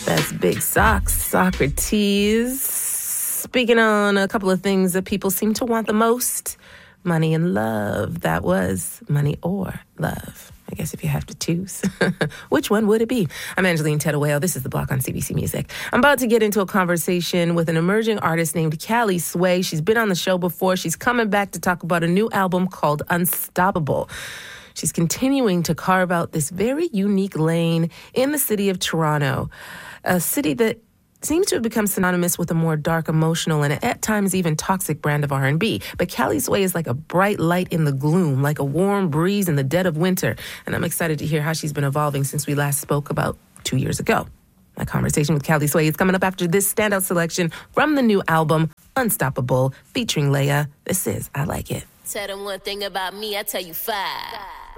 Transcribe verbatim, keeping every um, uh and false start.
That's Big Socks, Socrates. Speaking on a couple of things that people seem to want the most, money and love. That was Money or Love. I guess if you have to choose, which one would it be? I'm Angeline Tettawale. This is The Block on C B C Music. I'm about to get into a conversation with an emerging artist named Callie Sway. She's been on the show before. She's coming back to talk about a new album called Unstoppable. She's continuing to carve out this very unique lane in the city of Toronto, a city that seems to have become synonymous with a more dark, emotional, and at times even toxic brand of R and B. But Callie Sway is like a bright light in the gloom, like a warm breeze in the dead of winter. And I'm excited to hear how she's been evolving since we last spoke about two years ago. My conversation with Callie Sway is coming up after this standout selection from the new album, Unstoppable, featuring Leia. This is I Like It. Tell them one thing about me, I tell you five.